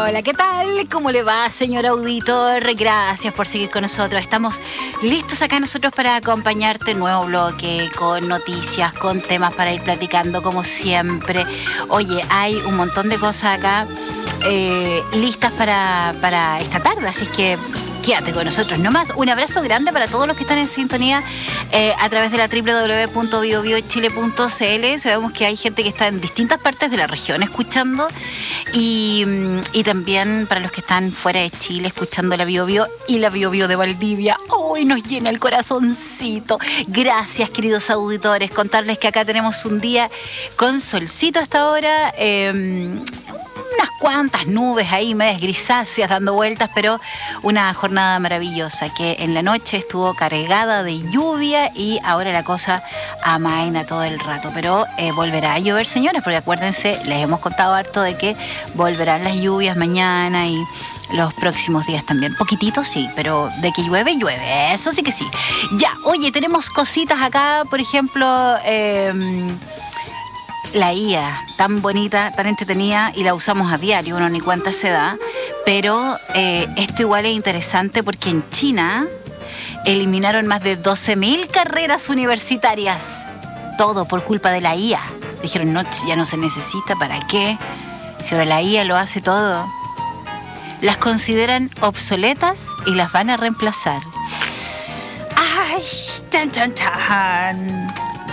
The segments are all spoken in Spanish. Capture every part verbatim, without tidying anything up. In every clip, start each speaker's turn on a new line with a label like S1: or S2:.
S1: Hola, ¿qué tal? ¿Cómo le va, señor auditor? Gracias por seguir con nosotros. Estamos listos acá nosotros para acompañarte. Nuevo bloque con noticias, con temas para ir platicando como siempre. Oye, hay un montón de cosas acá eh, listas para, para esta tarde, así es que quédate con nosotros nomás. Un abrazo grande para todos los que están en sintonía eh, a través de la doble u doble u doble u punto bio bio chile punto c l. Sabemos que hay gente que está en distintas partes de la región escuchando y, y también para los que están fuera de Chile escuchando la Bio Bio y la Bio Bio de Valdivia. ¡Hoy nos llena el corazoncito! Gracias, queridos auditores. Contarles que acá tenemos un día con solcito hasta ahora. Eh, unas cuantas nubes ahí, medias grisáceas dando vueltas, pero una jornada maravillosa que en la noche estuvo cargada de lluvia y ahora la cosa amaina todo el rato. Pero eh, volverá a llover, señores, porque acuérdense, les hemos contado harto de que volverán las lluvias mañana y los próximos días también. Poquititos sí, pero de que llueve, llueve. Eso sí que sí. Ya, oye, tenemos cositas acá, por ejemplo... Eh, la I A, tan bonita, tan entretenida, y la usamos a diario, uno ni cuenta se da, pero eh, esto igual es interesante porque en China eliminaron más de doce mil carreras universitarias, todo por culpa de la I A. Dijeron, no, ya no se necesita, ¿para qué? Si ahora la I A lo hace todo. Las consideran obsoletas y las van a reemplazar. ¡Ay! ¡Chan, chan, chan!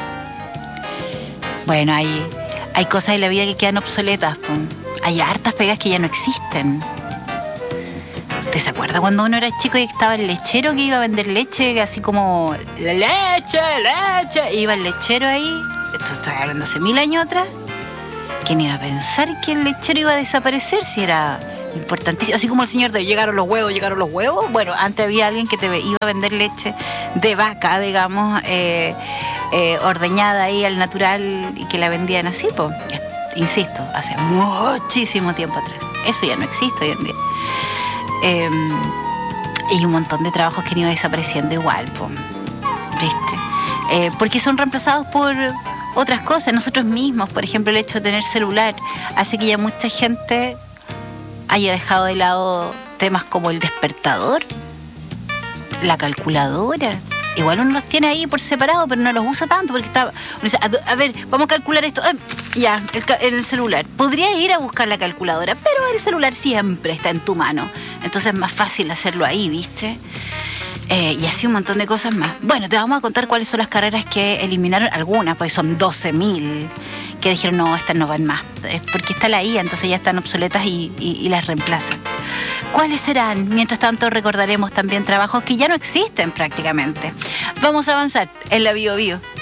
S1: Bueno, hay, hay cosas en la vida que quedan obsoletas. Po. Hay hartas pegas que ya no existen. ¿Usted se acuerda cuando uno era chico y estaba el lechero que iba a vender leche? Así como, leche, leche. Iba el lechero ahí. Esto está hablando hace mil años atrás. ¿Quién iba a pensar que el lechero iba a desaparecer si era importantísimo? Así como el señor de llegaron los huevos, llegaron los huevos. Bueno, antes había alguien que te iba a vender leche de vaca, digamos, eh, eh, ordeñada ahí al natural y que la vendían así, pues. Insisto, hace muchísimo tiempo atrás. Eso ya no existe hoy en día. Eh, y un montón de trabajos que han ido desapareciendo igual, pues. ¿Viste? Eh, porque son reemplazados por otras cosas. Nosotros mismos, por ejemplo, el hecho de tener celular hace que ya mucha gente haya dejado de lado temas como el despertador, la calculadora. Igual uno los tiene ahí por separado, pero no los usa tanto porque está... Uno dice, a, a ver, vamos a calcular esto. Eh, ya, el, en el celular. Podría ir a buscar la calculadora, pero el celular siempre está en tu mano. Entonces es más fácil hacerlo ahí, ¿viste? Eh, y así un montón de cosas más. Bueno, te vamos a contar cuáles son las carreras que eliminaron. Algunas, pues son doce mil, que dijeron, no, estas no van más. Es porque está la I A, entonces ya están obsoletas y, y, y las reemplazan. ¿Cuáles serán? Mientras tanto, recordaremos también trabajos que ya no existen prácticamente. Vamos a avanzar en la Bio Bio.